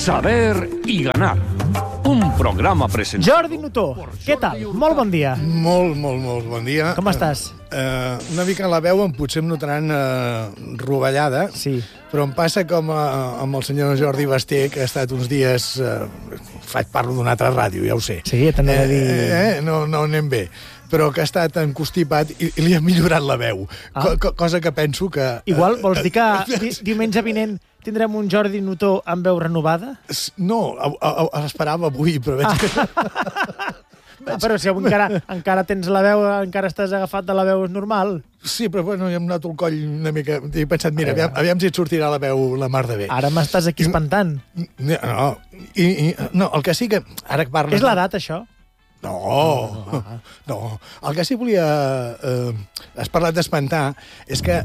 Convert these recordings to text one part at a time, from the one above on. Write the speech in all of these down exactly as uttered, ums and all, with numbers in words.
Saber y ganar. Un programa presentado... Jordi Nutó, què tal? Molt bon dia. Molt, molt, molt bon dia. Com estàs? Uh, una mica en la veu em potser em notaran uh, rovellada, Sí. però em passa com uh, amb el senyor Jordi Basté, que ha estat uns dies... Uh, faig parlo d'una altra ràdio, ja ho sé. Sí, ja t'anava a dir... Eh, eh, no, no anem bé. Però que ha estat encostipat i, i li ha millorat la veu. Ah. Co co cosa que penso que... Igual, vols dir que di diumenge vinent tindrem un Jordi Nutó amb veu renovada? No, l'esperava avui, però veig que... Ah, però si encara, encara tens la veu, encara estàs agafat de la veu normal. Sí, però bueno, ja em noto el coll una mica... He pensat, mira, aviam, aviam si et sortirà la veu la mar de bé. Ara m'estàs aquí espantant. No, i, i, no, el que sí que... Ara que parles... És l'edat, això? No, no, no. El que sí volia... Eh, has parlat d'espantar, és que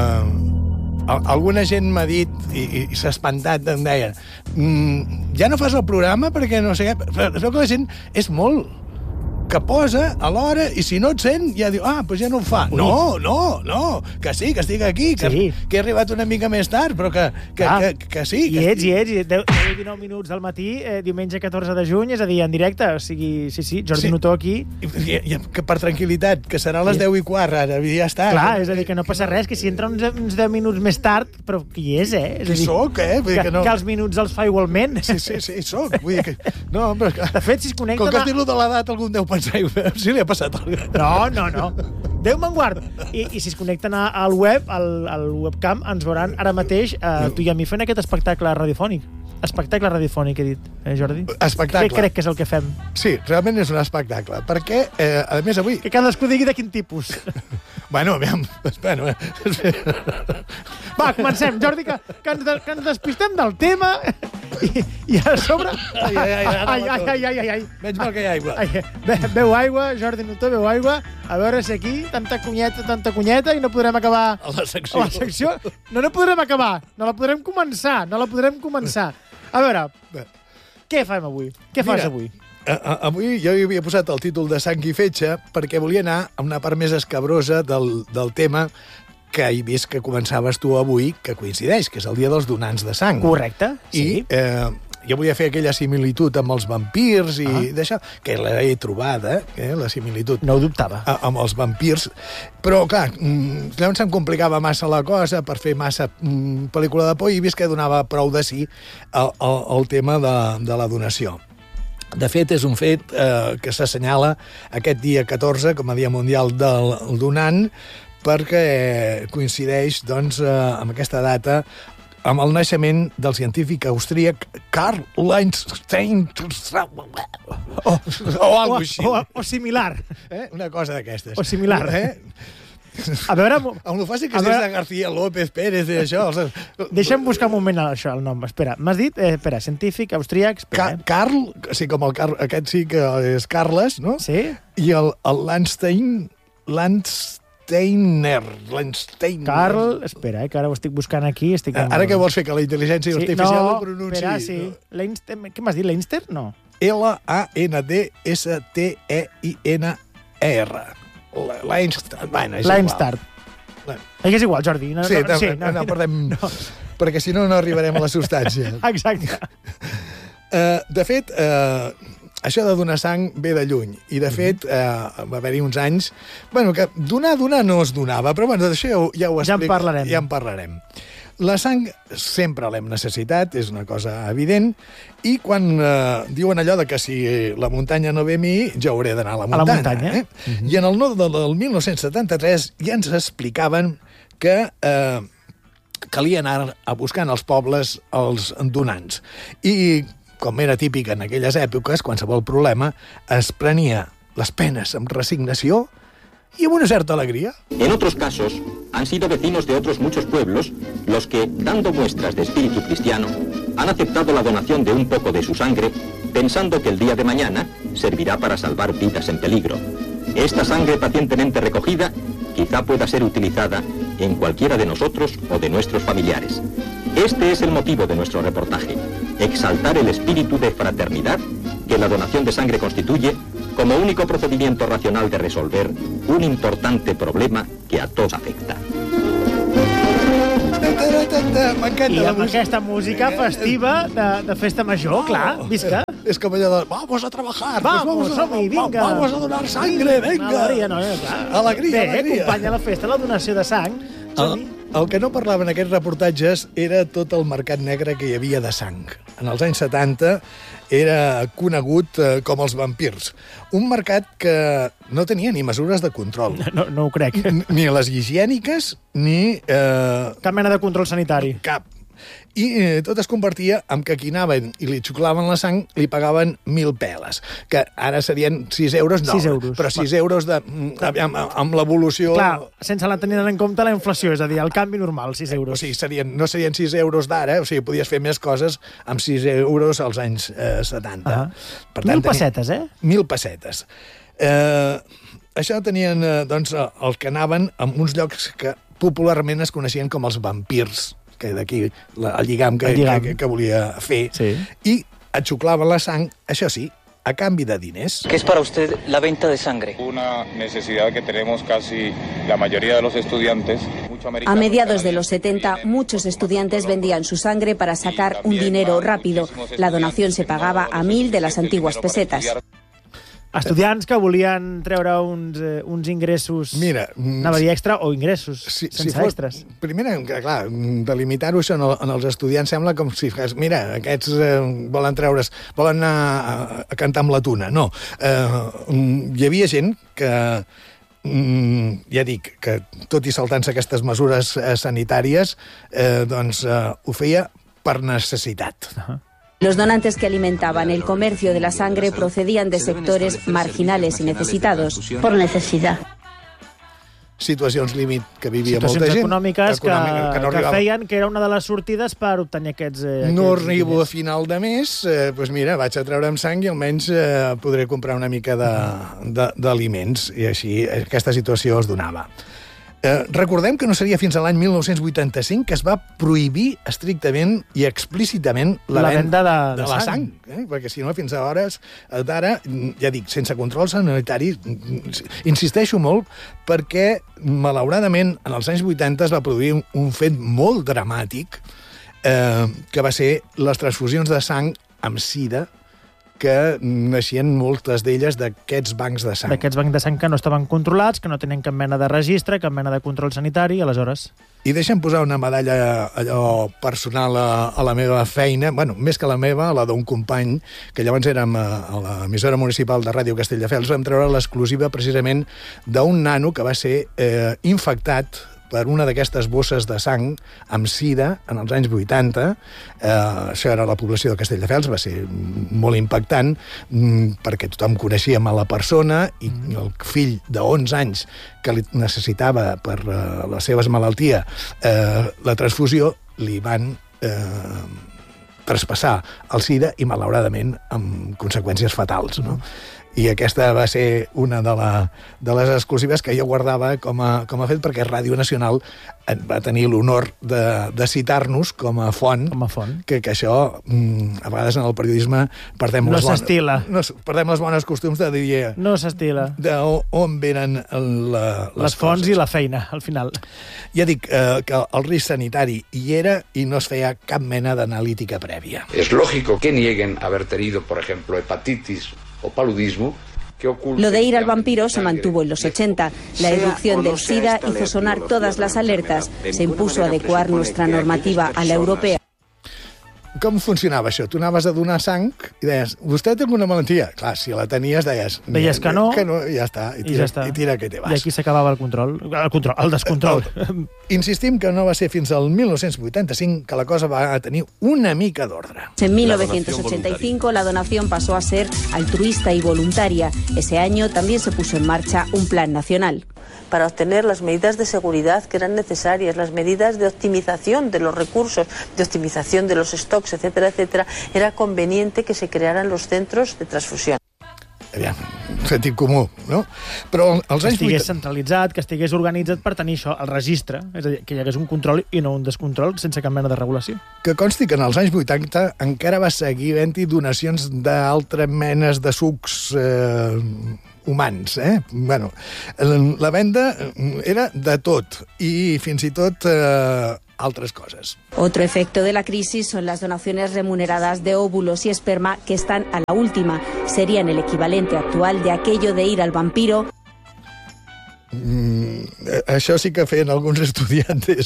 eh, alguna gent m'ha dit, i, i s'ha espantat, em deia, mm, ja no fas el programa perquè no sé què... Però es veu que la gent és molt... que posa a l'hora i si no et sent ja diu, ah, doncs ja no ho fa. Ui. No, no, no, que sí, que estic aquí, que, sí. que he arribat una mica més tard, però que, que, ah, que, que sí. I que ets, i ets, deu i dinou minuts del matí, eh, diumenge catorze de juny, és a dir, en directe, o sigui, sí, sí, Jordi sí. Nutó aquí. I, i, que per tranquil·litat, que serà a les sí. deu i quart, ara, ja està. Clar, és a dir, que no passa res, que si entra uns, uns deu minuts més tard, però que hi és, eh? És que a dir, soc, eh? Vull dir que, que, no... que els minuts els fa igualment. Sí, sí, sí, soc. Vull dir que... No, però... De fet, si es connecta... Com que has dit-lo de l'edat, algun deu pensar, si li ha passat alguna cosa. No, no, no. Déu me'n guard. I, I si es connecten al web, al, al webcam, ens veuran ara mateix, eh, tu i a mi, fent aquest espectacle radiofònic. Espectacle radiofònic, he dit, eh, Jordi? Espectacle. Què crec que és el que fem? Sí, realment és un espectacle. Perquè, eh, a més, avui... Que cadascú digui de quin tipus. Bueno, aviam... Bueno, va, comencem. Jordi, que, que, ens, de, que ens despistem del tema i, i a sobre... Ai, ai, ai, ai, ai, ai, ai, ai, ai. Menys mal que hi ha aigua. Ai, be, beu aigua, Jordi Nutó, beu aigua. A veure si aquí, tanta cunyeta, tanta cunyeta, i no podrem acabar... A la secció. A la secció. No, no podrem acabar. No la podrem començar. No la podrem començar. A veure, què fem avui? Què fas Mira, avui? A, a, avui jo hi havia posat el títol de Sang i Fetge perquè volia anar a una part més escabrosa del, del tema que he vist que començaves tu avui, que coincideix, que és el dia dels donants de sang. Correcte, sí. I eh, jo volia fer aquella similitud amb els vampirs i ah. d'això, que l'he trobada, eh, la similitud. No ho dubtava. A, amb els vampirs. Però, clar, llavors se'm complicava massa la cosa per fer massa mm, pel·lícula de por i he vist que donava prou de sí el, el, el tema de, de la donació. De fet, és un fet eh, que s'assenyala aquest dia catorze com a Dia Mundial del Donant perquè coincideix doncs, eh, amb aquesta data amb el naixement del científic austríac Karl Landstein o, o alguna així. O, o similar. Eh? Una cosa d'aquestes. O similar. Eh? A veure... Amb el fàcil que és veure... de García López Pérez i això... Deixa'm buscar un moment això, el nom. Espera, m'has dit? Eh, espera, científic, austríac... Espera, eh? Karl, sí, com el Car... aquest sí que és Carles, no? Sí. I el, el Landstein... Landsteiner. Landsteiner. Carl... Espera, eh, que ara ho estic buscant aquí. Estic amb... Ara què vols fer, que la intel·ligència sí, artificial no, ho pronunciï? Espera, sí. Leinster... Què m'has dit, Leinster? No. L A N D S T E I N E R. Leinster. Bueno, és Leinster. Bueno. És igual, Jordi. No, sí, no, no, sí, no, no, no, perdem... no. Perquè si no, no arribarem a la substància. Exacte. Uh, de fet, uh, això de donar sang ve de lluny. I, de fet, uh, va haver-hi uns anys... Bueno, que donar, donar no es donava, però bueno, d'això ja, ja ho explico. Ja en parlarem. Ja en parlarem. La sang sempre l'hem necessitat, és una cosa evident, i quan eh, diuen allò de que si la muntanya no ve a mi, jo hauré d'anar a la muntanya. A la muntanya. Eh? Uh-huh. I en el nou del, del mil nou-cents setanta-tres ja ens explicaven que eh, calia anar a buscar en els pobles els donants. I, com era típic en aquelles èpoques, qualsevol problema es prenia les penes amb resignació y amb una cierta alegría. En otros casos, han sido vecinos de otros muchos pueblos los que, dando muestras de espíritu cristiano, han aceptado la donación de un poco de su sangre, pensando que el día de mañana servirá para salvar vidas en peligro. Esta sangre pacientemente recogida quizá pueda ser utilizada en cualquiera de nosotros o de nuestros familiares. Este es el motivo de nuestro reportaje, exaltar el espíritu de fraternidad que la donación de sangre constituye como único procedimiento racional de resolver un importante problema que a todos afecta. M'encanta, m'encanta I la amb música. aquesta música festiva de, de festa major, clar, visca. És com allò de, vamos a trabajar. Vamos, pues som-hi, vinga. Vamos a donar sangre, venga. Alegria, no, eh, clar. Alegria, Bé, alegria. acompanya la festa, la donació de sang. El, el que no parlaven aquests reportatges era tot el mercat negre que hi havia de sang. En els anys setanta era conegut eh, com els vampirs. Un mercat que no tenia ni mesures de control. No, no ho crec. N- Ni les higièniques, ni eh, Cap mena de control sanitari. cap. I eh, tot es convertia en que qui anaven i li xuclaven la sang li pagaven mil peles, que ara serien sis euros, no, sis euros. però sis euros de, amb, amb l'evolució... Clar, sense la tenir en compte la inflació, és a dir, el canvi normal, sis O euros. sigui, serien, no serien sis euros d'ara, o sigui, podies fer més coses amb sis euros als anys eh, setanta. Ah. Per Mil tenia- pessetes, eh? Mil pessetes. Eh, això tenien, eh, doncs, eh, els que anaven en uns llocs que popularment es coneixien com els vampirs, que d'aquí la- el lligam que, El lligam. que, que volia fer, Sí. i et xuclaven la sang, això sí, a canvi de diners. ¿Qué es para usted la venta de sangre? Una necesidad que tenemos casi la mayoría de los estudiantes. Mucho A americano mediados de canadiense los setenta, vienen muchos como estudiantes Colombo. vendían su sangre para sacar un También dinero van rápido. muchísimos La donación estudiantes se que pagaba no a los mil de las suficiente antiguas dinero para pesetas. estudiar. Estudiants que volien treure uns, eh, uns ingressos... Mira, mm, Anava a dir extra o ingressos, Si, sense si fos, extras. Primer, que, clar, delimitar-ho això en, el, en els estudiants sembla com si fes, mira, aquests eh, volen treure's, volen anar a, a cantar amb la tuna. No, eh, mm, hi havia gent que, mm, ja dic, que tot i saltant-se aquestes mesures eh, sanitàries, eh, doncs eh, ho feia per necessitat. Los donantes que alimentaban el comercio de la sangre procedían de sectores marginales y necesitados. Por necesidad. Situacions límit que vivia Situacions molta gent. econòmiques que, econòmica, que, no que arribava. feien que era una de les sortides per obtenir aquests... Eh, No aquests arribo a diners. final de mes, eh, doncs mira, vaig a treure'm sang i almenys eh, podré comprar una mica de- de- d'aliments. I així aquesta situació es donava. Eh, recordem que no seria fins a l'any mil nou-cents vuitanta-cinc que es va prohibir estrictament i explícitament la, La ven- venda de, de, de la sang. sang, eh? Perquè si no, fins a hores d'ara, ja dic, sense control sanitari, insisteixo molt, perquè, malauradament, en els anys vuitanta es va produir un, un fet molt dramàtic, eh, que va ser les transfusions de sang amb sida, que naixien moltes d'elles d'aquests bancs de sang. D'aquests bancs de sang que no estaven controlats, que no tenen cap mena de registre, cap mena de control sanitari, aleshores... I deixa'm posar una medalla allò personal a, a la meva feina, bueno, més que la meva, a la d'un company, que llavors érem a, a l'emissora municipal de Ràdio Castelldefels, vam treure l'exclusiva precisament d'un nano que va ser eh, infectat per una d'aquestes bosses de sang amb sida en els anys vuitanta. Eh, això era la població de Castelldefels, va ser molt impactant mm, perquè tothom coneixíem a la persona i el fill de onze anys que li necessitava per eh, les seves malalties eh, la transfusió, li van eh, traspassar el sida i, malauradament, amb conseqüències fatals, no? I aquesta va ser una de, la, de les exclusives que jo guardava com a, com a fet, perquè Ràdio Nacional va tenir l'honor de, de citar-nos com a font, Com a font. que, que això, mm, a vegades en el periodisme perdem, No les, bones, s'estila. no, s- perdem les bones costums de dir No s'estila. d'on venen el, la, les, Les fonts coses. i la feina, al final. Ja dic eh, que el risc sanitari hi era i no es feia cap mena d'analítica prèvia. Es lógico que nieguen haber tenido, por ejemplo, hepatitis o paludismo. Que oculten Lo de ir al llamen vampiro se sangre. mantuvo en los ochenta. La erupción del SIDA hizo sonar todas las alertas. Se impuso adecuar nuestra normativa a la europea. Com funcionava això? Tu anaves a donar sang i deies, vostè té alguna malaltia? Clar, si la tenies, deies... Deies que no. Que no, i ja està. I I tira, ja està. I tira que te vas. I aquí s'acabava el control. El control, el descontrol. Insistim que no va ser fins al mil nou-cents vuitanta-cinc que la cosa va tenir una mica d'ordre. En mil novecientos ochenta y cinco la donación pasó a ser altruista y voluntaria. Ese año también se puso en marcha un plan nacional. Para obtener las medidas de seguridad que eran necesarias, las medidas de optimización de los recursos, de optimización de los stocks, etcétera, etcétera, era conveniente que se crearan los centros de transfusión. Aviam, sentit comú, no? Però als Que anys estigués vuitanta... centralitzat, que estigués organitzat per tenir això, el registre, és a dir, que hi hagués un control i no un descontrol sense cap mena de regulació. Que consti que en els anys vuitanta encara va seguir havent-hi donacions d'altres menes de sucs eh, humans, eh? Bueno, la venda era de tot, i fins i tot eh, altres coses. Otro efecto de la crisis son las donaciones remuneradas de óvulos y esperma que están a la última. Serían el equivalente actual de aquello de ir al vampiro. Mm, això sí que feien alguns estudiantes.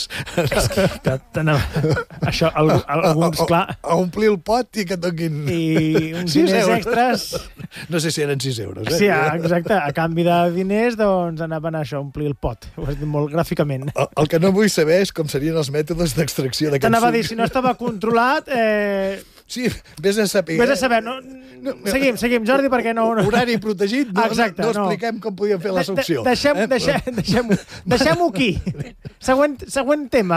Això, alguns, clar... A, a omplir el pot i que et donin... I uns diners extras... No sé si eren sis euros, eh? Sí, exacte. A canvi de diners, doncs anaven a això, omplir el pot. Ho has dit molt gràficament. El, el que no vull saber és com serien els mètodes d'extracció d'aquest suc. T'anava a dir, si no estava controlat... Eh... Sí, vés a saber. Vés a saber. No, no, seguim, seguim, Jordi, perquè no... no... Horari protegit, no, exacte, no, no expliquem com podíem fer la succió. De, de, deixem, eh? deixem, deixem-ho deixem aquí. Següent, següent tema.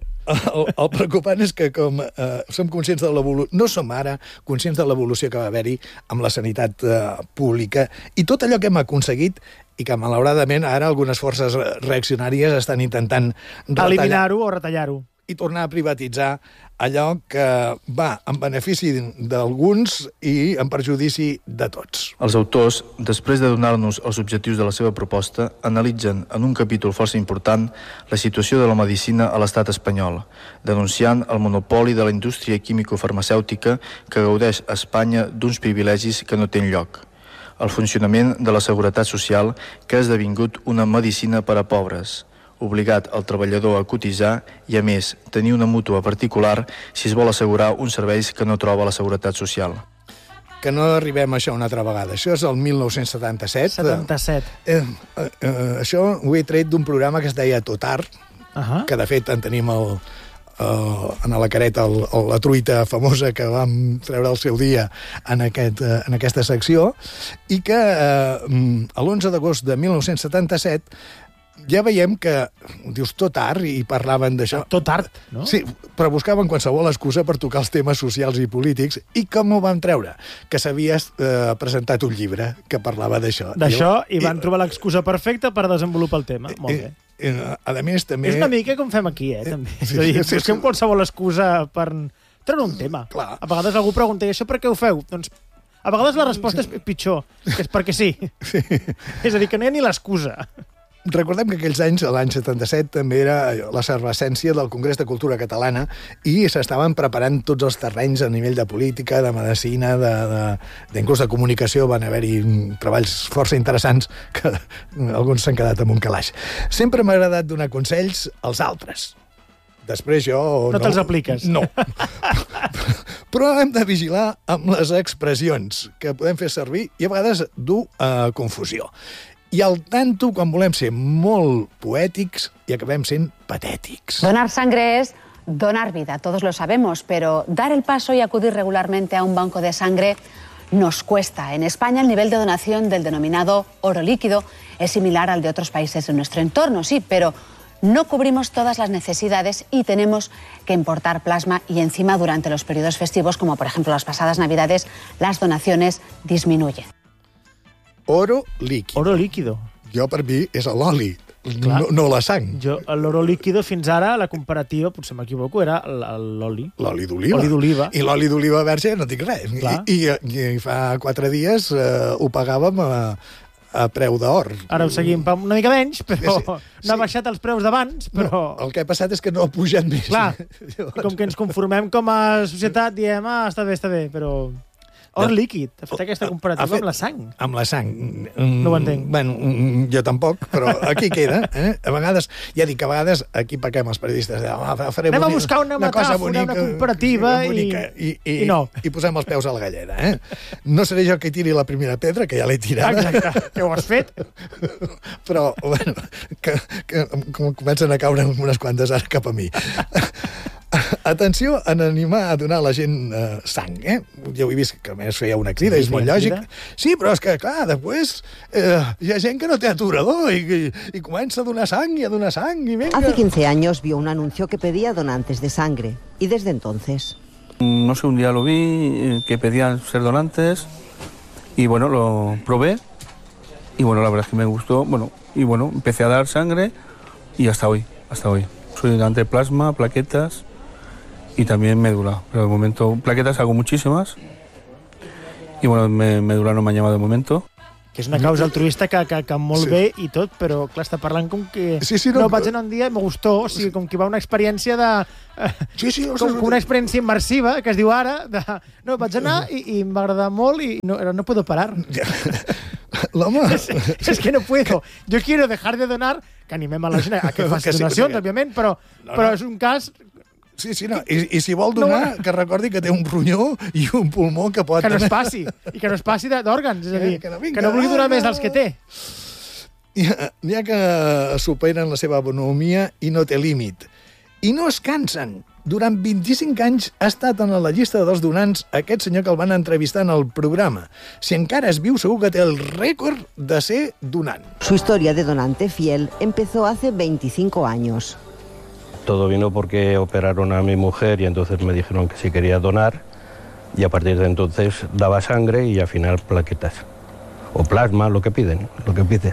El, el preocupant és que com eh, som conscients de l'evolució, no som ara conscients de l'evolució que va haver-hi amb la sanitat eh, pública i tot allò que hem aconseguit i que, malauradament, ara algunes forces reaccionàries estan intentant retallar... eliminar-ho o retallar-ho. I tornar a privatitzar allò que va en benefici d'alguns i en perjudici de tots. Els autors, després de donar-nos els objectius de la seva proposta, analitzen en un capítol força important la situació de la medicina a l'estat espanyol, denunciant el monopoli de la indústria químico-farmacèutica que gaudeix a Espanya d'uns privilegis que no tenen lloc. El funcionament de la seguretat social que ha esdevingut una medicina per a pobres, obligat el treballador a cotitzar i, a més, tenir una mútua particular si es vol assegurar uns serveis que no troba la Seguretat Social. Que no arribem a això una altra vegada. Això és el mil nou-cents setanta-set. setanta-set. Eh, eh, eh, això ho he tret d'un programa que es deia Totart, uh-huh. que de fet en tenim el, el, en la careta el, el, la truita famosa que vam treure el seu dia en, aquest, eh, en aquesta secció, i que eh, l'onze d'agost de mil nou-cents setanta-set ja veiem que, dius, tot art, i parlaven d'això. Tot art, no? Sí, però buscaven qualsevol excusa per tocar els temes socials i polítics. I com ho van treure? Que s'havies eh, presentat un llibre que parlava d'això. D'això, i van I, trobar l'excusa perfecta per desenvolupar el tema. Molt bé. I, a més, també... És una mica com fem aquí, eh, també. Sí, és a dir, sí, busquem sí. qualsevol excusa per treure un tema. Clar. A vegades algú pregunta, i això per què ho feu? Doncs a vegades la resposta és pitjor, que és perquè sí. sí. És a dir, que no hi ha ni l'excusa. Recordem que aquells anys, l'any setanta-set, també era l'efervescència del Congrés de Cultura Catalana i s'estaven preparant tots els terrenys a nivell de política, de medicina, de, de, d'inclús de comunicació. Van haver-hi treballs força interessants que alguns s'han quedat amb un calaix. Sempre m'ha agradat donar consells als altres. Després jo... No, no te'ls apliques. No. Però hem de vigilar amb les expressions que podem fer servir i a vegades dur a confusió. I al tanto quan volem ser molt poètics i acabem sent patètics. Donar sangre es donar vida, todos lo sabemos, pero dar el paso y acudir regularmente a un banco de sangre nos cuesta. En España el nivel de donación del denominado oro líquido es similar al de otros países de nuestro entorno, sí, pero no cubrimos todas las necesidades y tenemos que importar plasma y encima durante los periodos festivos, como por ejemplo las pasadas Navidades, las donaciones disminuyen. Oro líquido. Oro líquido. Jo, per mi, és l'oli, no, no la sang. Jo, l'oro líquido, fins ara, la comparativa, potser m'equivoco, era l'oli. L'oli d'oliva. Oli d'oliva. I l'oli d'oliva verge no dic res. Clar. I, i, I fa quatre dies eh, ho pagàvem a, a preu d'or. Ara ho seguim una mica menys, però sí, sí. no ha baixat els preus d'abans, però... No, el que ha passat és que no ha pujat més. Clar, i com que ens conformem com a societat, diem, ah, està bé, està bé, però... Or líquid, ha fet aquesta comparativa fet, amb la sang. Amb la sang. No ho entenc. Bueno, jo tampoc, però aquí queda. Eh? A vegades, ja dic que a vegades aquí pequem els periodistes. Ah, Anem a buscar una, una metàfora, bonica, una comparativa bonica, i, i, i no. I posem els peus a la galleda. Eh? No seré jo que tiri la primera pedra, que ja l'he tirada. Exacte, que ho has fet. Però, bueno, que, que comencen a caure unes quantes ara cap a mi. Atenció en animar a donar a la gent eh, sang, eh? Ja ho he vist que a més feia una crida, sí, és molt lògic. Crida. Sí, però és que, clar, després eh, hi ha gent que no té aturador i, i, i comença a donar sang i a donar sang i venga. Hace quince años vio un anuncio que pedía donantes de sangre y desde entonces... No sé, un día lo vi, que pedían ser donantes y bueno, lo probé y bueno, la verdad es que me gustó, bueno, y bueno, empecé a dar sangre y hasta hoy, hasta hoy. Soy donante de plasma, plaquetas y también médula, pero de momento plaquetas hago muchísimas y bueno, me, médula no me ha llamado de momento. que és una causa altruista que, que, que molt sí. bé i tot, però clar, està parlant com que... Sí, sí, no, no, vaig anar un dia i me gustó, o sigui, com que va una experiència de... Sí, sí, com, com una experiència immersiva, que es diu ara, de... No, vaig anar i, i em va agradar molt i no, no puedo parar. L'home... Es, es que no puedo. Yo quiero dejar de donar, que animem a la gent a que faci donacions, sí, òbviament, però, no, no. però és un cas... Sí, sí, no. I, i si vol donar, no, que recordi que té un ronyó i un pulmó que pot... Que no es passi, i que no es passi d'òrgans, és a dir, que no, vinga, que no vulgui donar més dels que té. N'hi ha, ha que superen la seva bonomia i no té límit. I no es cansen. Durant vint-i-cinc anys ha estat en la llista dels donants aquest senyor que el van entrevistar en el programa. Si encara es viu, segur que té el rècord de ser donant. Su historia de donante fiel empezó hace veinticinco años. Todo vino porque operaron a mi mujer y entonces me dijeron que si quería donar y a partir de entonces daba sangre y al final plaquetas o plasma, lo que piden, lo que piden.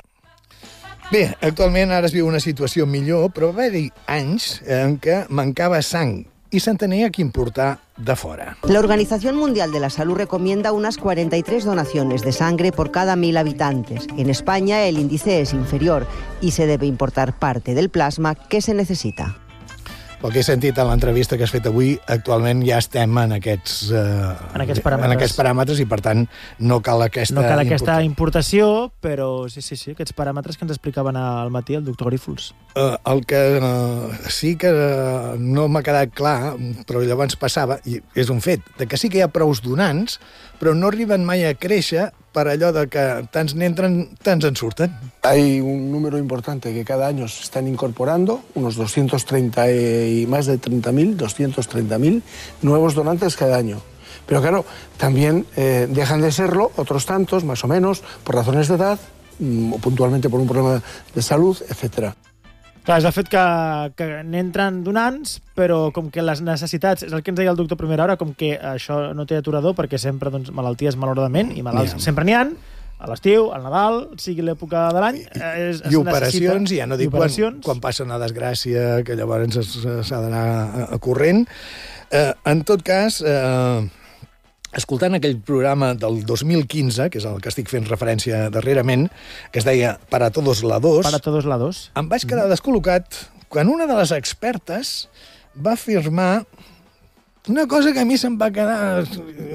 Bé, actualment ara es viu una situació millor, però va haver-hi anys en què mancava sang i se'n tenia que importar de fora. La Organización Mundial de la Salud recomienda unas cuarenta y tres donaciones de sangre por cada mil habitantes. En España el índice es inferior y se debe importar parte del plasma que se necesita. Pel que he sentit en l'entrevista que has fet avui, actualment ja estem en aquests, eh, en aquests paràmetres. en aquests paràmetres i, per tant, no cal aquesta, no cal aquesta importació, però sí, sí, sí, aquests paràmetres que ens explicaven al matí el doctor Grífols. Uh, el que uh, sí que uh, no m'ha quedat clar, però llavors passava, i és un fet, de que sí que hi ha prous donants, però no arriben mai a créixer per allò de que tants n'entren, tants en surten. Hay un número importante que cada año se están incorporando, unos doscientos treinta y más de treinta mil, doscientos treinta mil nuevos donantes cada año. Pero claro, también eh, dejan de serlo otros tantos, más o menos, por razones de edad, o puntualmente por un problema de salud, etcétera. Clar, és el fet que, que n'entren donants, però com que les necessitats, és el que ens deia el doctor a primera hora, com que això no té aturador, perquè sempre, doncs, malalties malauradament, i malalts yeah. sempre n'hi ha, a l'estiu, al Nadal, sigui l'època de l'any, es, es I operacions, necessita... ja no dic quan, quan passa una desgràcia, que llavors s'ha d'anar corrent. Eh, en tot cas... Eh, escoltant aquell programa del dos mil quinze, que és el que estic fent referència darrerament, que es deia Para todos la dos, Para todos la dos. Em vaig quedar descol·locat quan una de les expertes va afirmar una cosa que a mi se'm va quedar...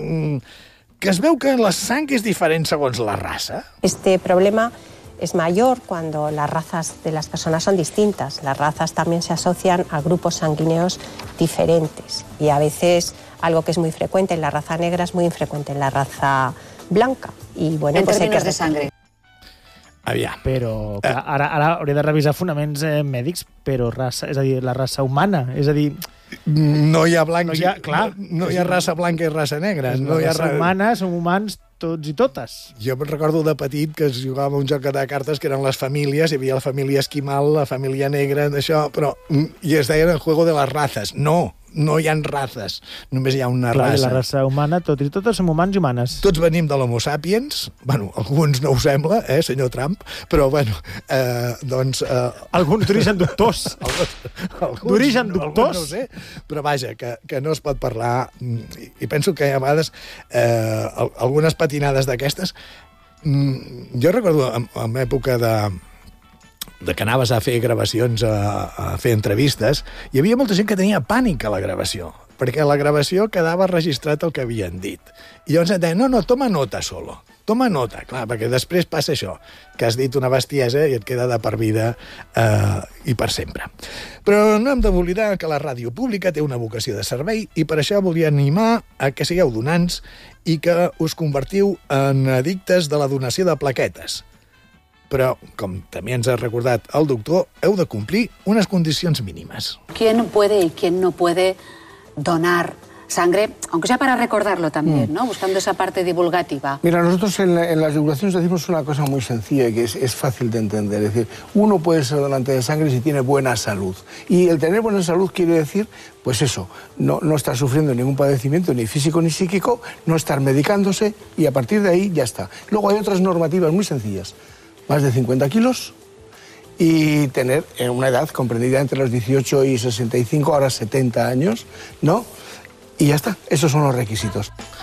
que es veu que la sang és diferent segons la raça. Este problema es mayor cuando las razas de las personas son distintas. Las razas también se asocian a grupos sanguíneos diferentes y a veces algo que es muy frecuente en la raza negra es muy infrecuente en la raza blanca. Y bueno, en pues términos hay que de sangre. Aviam. Però clar, ara, ara hauria de revisar fonaments eh, mèdics, però raça, és a dir, la raça humana, és a dir... No hi ha blancs, no hi ha, clar, no, no hi ha raça blanca i raça negra. És no hi ha raça humana, som humans tots i totes. Jo recordo de petit que es jugava un joc de cartes que eren les famílies, hi havia la família esquimal, la família negra, d'això, però... I es deien el juego de les razas. No, no hi ha razes, només hi ha una clar, raça. La raça humana, tots i totes som humans i humanes. Tots venim de l'Homo sapiens, bueno, alguns no ho sembla, eh, senyor Trump, però, bueno, eh, doncs... Eh, alguns d'origen dubtós. D'origen dubtós? No ho sé, però vaja, que, que no es pot parlar, i, i penso que a vegades eh, algunes patinades d'aquestes, jo recordo en, en època de... de que anaves a fer gravacions, a, a fer entrevistes, hi havia molta gent que tenia pànic a la gravació, perquè a la gravació quedava registrat el que havien dit. I llavors et deien, no, no, toma nota solo, toma nota, clar, perquè després passa això, que has dit una bestiesa i et queda de per vida eh, i per sempre. Però no hem d'oblidar que la ràdio pública té una vocació de servei i per això volia animar a que sigueu donants i que us convertiu en addictes de la donació de plaquetes. Però, com també ens ha recordat el doctor, heu de complir unes condicions mínimes. ¿Quién puede y quién no puede donar sangre? Aunque sea para recordarlo también, mm. ¿no? Buscando esa parte divulgativa. Mira, nosotros en, la, en las divulgaciones decimos una cosa muy sencilla que es, es fácil de entender. Es decir, uno puede ser donante de sangre si tiene buena salud. Y el tener buena salud quiere decir, pues eso, no, no estar sufriendo ningún padecimiento, ni físico ni psíquico, no estar medicándose y a partir de ahí ya está. Luego hay otras normativas muy sencillas. Más de cincuenta kilos y tener una edad comprendida entre los dieciocho y sesenta y cinco, ahora setenta años, ¿no? Y ya está, esos son los requisitos.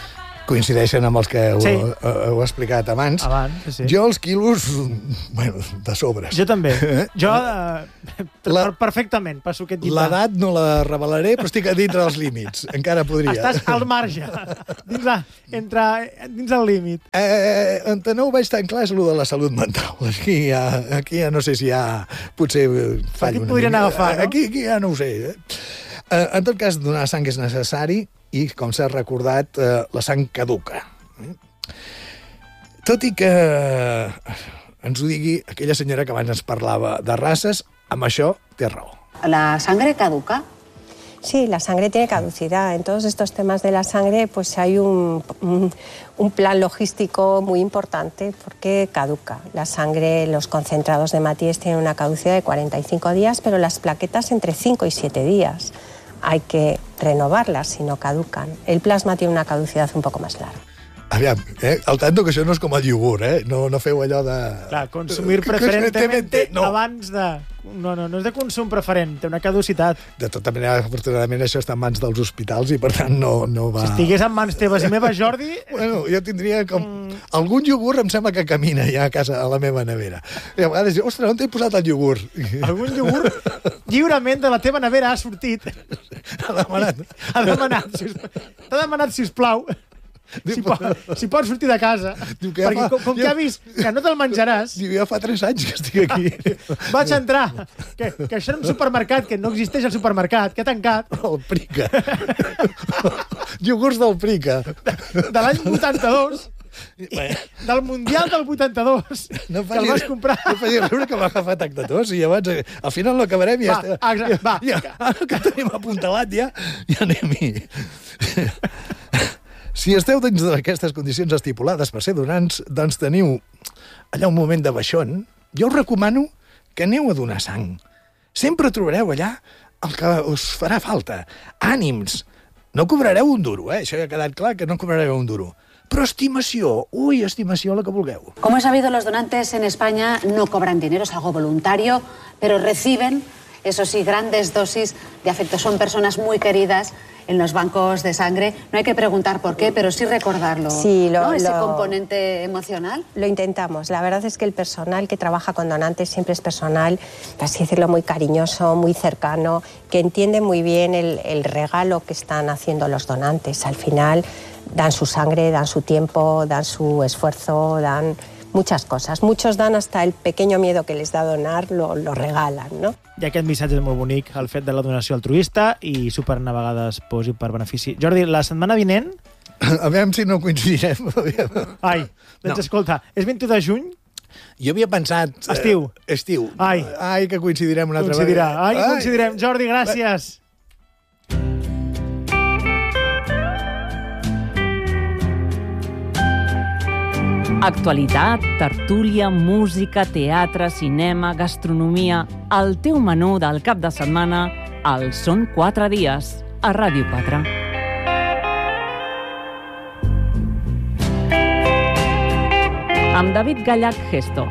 coincideixen amb els que heu, Sí. heu explicat abans. Abans, sí, sí. Jo els quilos, bueno, de sobres. Jo també. Jo, eh, la, perfectament, passo aquest llibre. L'edat no la revelaré, però estic a dintre dels límits. Encara podria. Estàs al marge, dins, la, entre, dins el límit. Eh, on no ho veig tan clar és el de la salut mental. Aquí ja, aquí ja no sé si ja potser fallo Aquí una podrien mica. agafar, no? Aquí, aquí ja no ho sé. Eh? Eh, en tot cas, donar sang és necessari i, com s'ha recordat, eh, la sang caduca. Tot i que ens ho digui aquella senyora que abans ens parlava de races, amb això té raó. ¿La sangre caduca? Sí, la sangre tiene caducidad. En todos estos temas de la sangre pues hay un, un, un plan logístico muy importante porque caduca. La sangre, los concentrados de hematíes tienen una caducidad de cuarenta y cinco días, pero las plaquetas entre cinco y siete días. Hay que renovarlas si no caducan. El plasma tiene una caducidad un poco más larga. Aviam, eh? Al tanto que això no és com el iogurt, eh? No, no feu allò de... Clar, consumir preferentemente no. abans de... No, no, no és de consum preferent, té una caducitat. De tota manera, afortunadament, això està en mans dels hospitals i, per tant, no, no va... Si estigués en mans teves i meves, Jordi... Bueno, jo tindria com... Mm. Algun iogurt em sembla que camina ja a casa, a la meva nevera. I a vegades dic, ostres, on t'he posat el iogurt? Algun iogurt lliurement de la teva nevera ha sortit. Ha demanat. Ha demanat, sisplau. T'ha demanat, sisplau, si, po si pots sortir de casa. Diu que perquè fa, com, com jo, que ha vist que no te'l menjaràs... Diu, ja fa tres anys que estic aquí. Vaig entrar, que, que això era un supermercat, que no existeix el supermercat, que ha tancat. El Prica. Iogurts del Prica. De, de l'any vuitanta-dos, del Mundial del vuitanta-dos, no que el vas comprar. No faci riure que m'ha agafat tac de tos i llavors al final no acabarem i ja, va, està, ja, va. Ja, ara que tenim apuntalat ja, ja anem-hi. Si esteu dins d'aquestes condicions estipulades per ser donants, doncs teniu allà un moment de baixón, jo us recomano que aneu a donar sang. Sempre trobareu allà el que us farà falta. Ànims! No cobrareu un duro, eh? Això ja ha quedat clar, que no cobrareu un duro. Però estimació, ui, estimació la que vulgueu. Como he sabido, los donantes en España no cobran dinero, es algo voluntario, pero reciben, eso sí, grandes dosis de afecto. Son personas muy queridas en los bancos de sangre. No hay que preguntar por qué, pero sí recordarlo. Sí, lo, ¿no? Ese lo, componente emocional. Lo intentamos. La verdad es que el personal que trabaja con donantes siempre es personal, por así decirlo, muy cariñoso, muy cercano, que entiende muy bien el, el regalo que están haciendo los donantes. Al final dan su sangre, dan su tiempo, dan su esfuerzo, dan muchas cosas. Muchos dan hasta el pequeño miedo que les da donar, lo, lo regalan, ¿no? I aquest missatge és molt bonic, el fet de la donació altruista i superna a vegades posi per benefici. Jordi, la setmana vinent... A veure si no coincidirem. Ai, doncs no. Escolta, és vint u de juny? Jo havia pensat... Estiu. Eh, estiu. Ai. Ai, que coincidirem una altra Coincidirà. vegada. Ai, que coincidirem. Jordi, gràcies. Actualitat, tertúlia, música, teatre, cinema, gastronomia... El teu menú del cap de setmana al Són quatre dies, a Ràdio quatre. Amb David Gallach Gesto.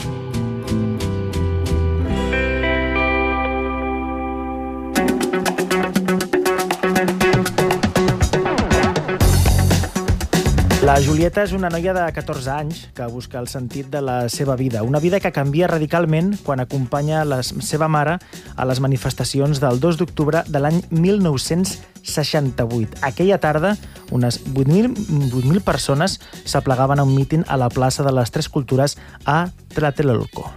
La Julieta és una noia de catorze anys que busca el sentit de la seva vida. Una vida que canvia radicalment quan acompanya la seva mare a les manifestacions del dos d'octubre de l'any mil nou-cents seixanta-vuit. Aquella tarda, unes vuit mil persones s'aplegaven a un míting a la plaça de les Tres Cultures a Tlatelolco.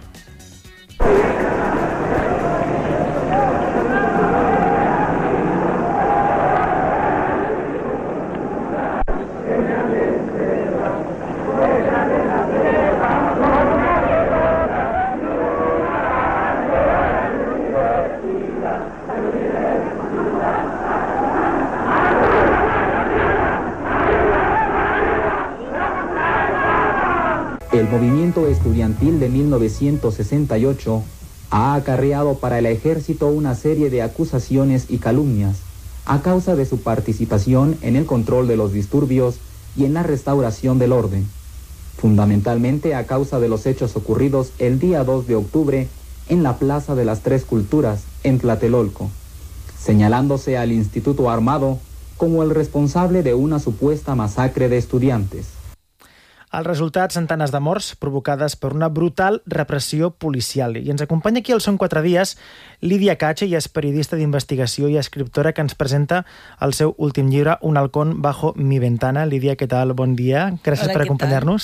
El movimiento estudiantil de mil novecientos sesenta y ocho ha acarreado para el ejército una serie de acusaciones y calumnias a causa de su participación en el control de los disturbios y en la restauración del orden, fundamentalmente a causa de los hechos ocurridos el día dos de octubre en la Plaza de las Tres Culturas, en Tlatelolco, señalándose al Instituto Armado como el responsable de una supuesta masacre de estudiantes. El resultat, centenes de morts provocades per una brutal repressió policial. I ens acompanya aquí al Són quatre dies Lídia Cache, i és periodista d'investigació i escriptora, que ens presenta el seu últim llibre, Un halcón bajo mi ventana. Lídia, què tal? Bon dia. Gràcies Hola, per acompanyar-nos.